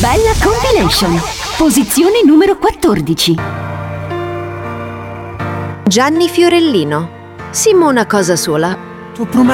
Bella Compilation. Posizione numero 14. Gianni Fiorellino. Simona cosa sola.